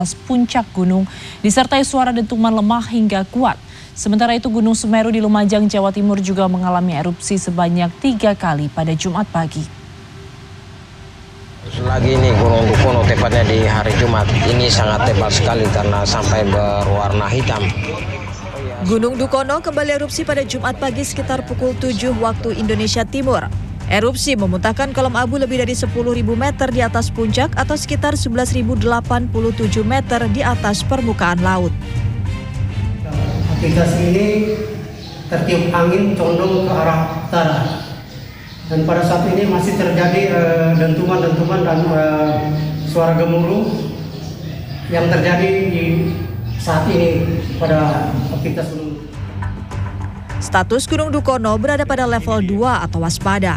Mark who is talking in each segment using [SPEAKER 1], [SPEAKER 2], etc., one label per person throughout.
[SPEAKER 1] puncak gunung disertai suara dentuman lemah hingga kuat. Sementara itu Gunung Semeru di Lumajang, Jawa Timur juga mengalami erupsi sebanyak 3 kali pada Jumat pagi.
[SPEAKER 2] Lagi ini Gunung Dukono tepatnya di hari Jumat ini sangat tebal sekali karena sampai berwarna hitam.
[SPEAKER 3] Gunung Dukono kembali erupsi pada Jumat pagi sekitar pukul 7 waktu Indonesia Timur. Erupsi memuntahkan kolom abu lebih dari 10.000 meter di atas puncak atau sekitar 11.087 meter di atas permukaan laut.
[SPEAKER 4] Aktivitas ini tertiup angin condong ke arah utara. Dan pada saat ini masih terjadi dentuman-dentuman dan suara gemuruh yang terjadi di saat ini pada aktivitas gunung.
[SPEAKER 3] Status Gunung Dukono berada pada level 2 atau waspada.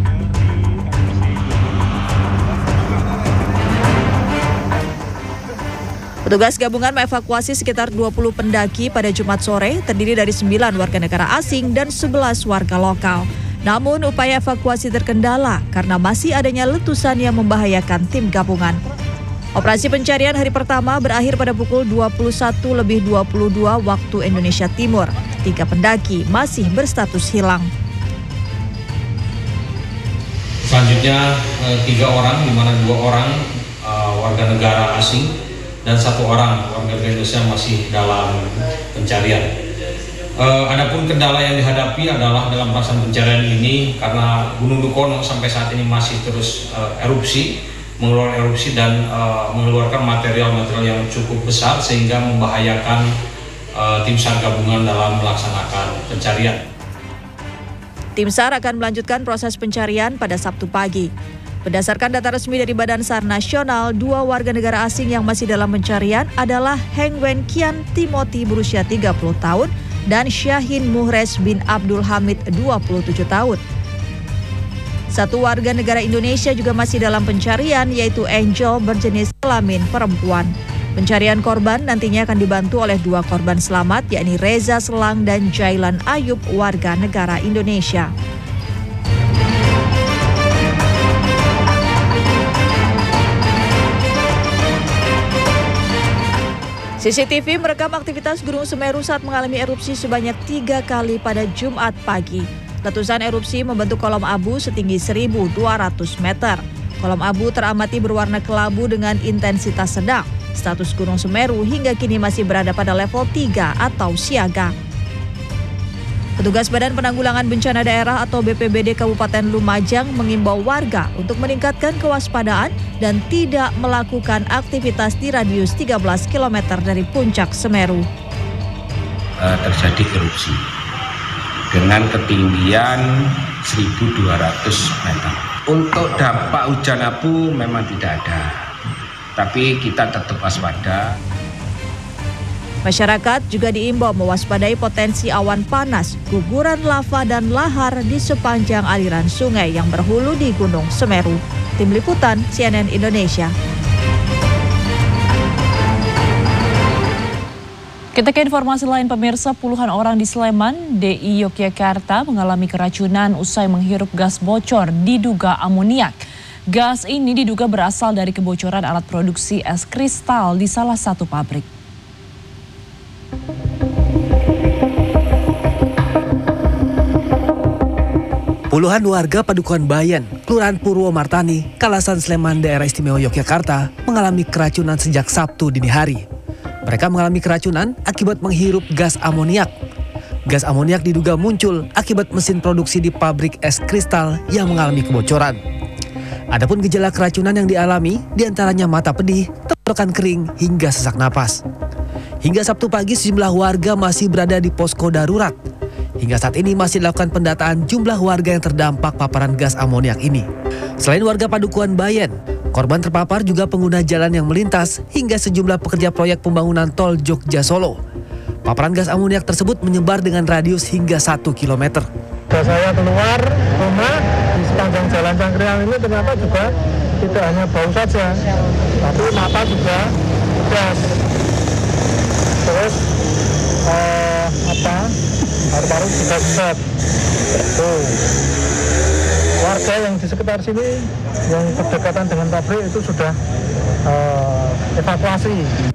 [SPEAKER 3] Petugas gabungan mengevakuasi sekitar 20 pendaki pada Jumat sore, terdiri dari 9 warga negara asing dan 11 warga lokal. Namun upaya evakuasi terkendala karena masih adanya letusan yang membahayakan tim gabungan. Operasi pencarian hari pertama berakhir pada pukul 21:22 waktu Indonesia Timur. 3 pendaki masih berstatus hilang.
[SPEAKER 5] Selanjutnya 3 orang, di mana 2 orang warga negara asing dan 1 orang warga negara Indonesia masih dalam pencarian. Adapun kendala yang dihadapi adalah dalam pelaksanaan pencarian ini karena Gunung Dukono sampai saat ini masih terus mengeluarkan erupsi dan mengeluarkan material-material yang cukup besar sehingga membahayakan tim SAR gabungan dalam melaksanakan pencarian.
[SPEAKER 3] Tim SAR akan melanjutkan proses pencarian pada Sabtu pagi. Berdasarkan data resmi dari Badan SAR Nasional, 2 warga negara asing yang masih dalam pencarian adalah Heng Wen Kian Timothy berusia 30 tahun dan Syahin Muhres bin Abdul Hamid 27 tahun. 1 warga negara Indonesia juga masih dalam pencarian, yaitu Angel berjenis kelamin perempuan. Pencarian korban nantinya akan dibantu oleh 2 korban selamat, yakni Reza Selang dan Jailan Ayub warga negara Indonesia. CCTV merekam aktivitas Gunung Semeru saat mengalami erupsi sebanyak 3 kali pada Jumat pagi. Letusan erupsi membentuk kolom abu setinggi 1.200 meter. Kolom abu teramati berwarna kelabu dengan intensitas sedang. Status Gunung Semeru hingga kini masih berada pada level 3 atau siaga. Petugas Badan Penanggulangan Bencana Daerah atau BPBD Kabupaten Lumajang mengimbau warga untuk meningkatkan kewaspadaan dan tidak melakukan aktivitas di radius 13 km dari puncak Semeru.
[SPEAKER 6] Terjadi erupsi dengan ketinggian 1.200 meter. Untuk dampak hujan abu memang tidak ada, tapi kita tetap waspada.
[SPEAKER 3] Masyarakat juga diimbau mewaspadai potensi awan panas, guguran lava dan lahar di sepanjang aliran sungai yang berhulu di Gunung Semeru. Tim Liputan CNN Indonesia.
[SPEAKER 1] Kita ke informasi lain, pemirsa. Puluhan orang di Sleman, DI Yogyakarta mengalami keracunan usai menghirup gas bocor diduga amoniak. Gas ini diduga berasal dari kebocoran alat produksi es kristal di salah satu pabrik.
[SPEAKER 7] Puluhan warga Padukuhan Bayan, Kelurahan Purwomartani, Kalasan Sleman, Daerah Istimewa Yogyakarta mengalami keracunan sejak Sabtu dini hari. Mereka mengalami keracunan akibat menghirup gas amoniak. Gas amoniak diduga muncul akibat mesin produksi di pabrik es kristal yang mengalami kebocoran. Adapun gejala keracunan yang dialami diantaranya mata pedih, tenggorokan kering hingga sesak napas. Hingga Sabtu pagi sejumlah warga masih berada di posko darurat. Hingga saat ini masih dilakukan pendataan jumlah warga yang terdampak paparan gas amoniak ini. Selain warga Padukuhan Bayan, korban terpapar juga pengguna jalan yang melintas hingga sejumlah pekerja proyek pembangunan tol Jogja Solo. Paparan gas amoniak tersebut menyebar dengan radius hingga 1 km.
[SPEAKER 8] Saya keluar rumah di sepanjang jalan Cangkriang ini ternyata juga tidak hanya bau saja, tapi mata juga gas. Terus paru-paru juga set. Warga yang di sekitar sini yang berdekatan dengan pabrik itu sudah evakuasi.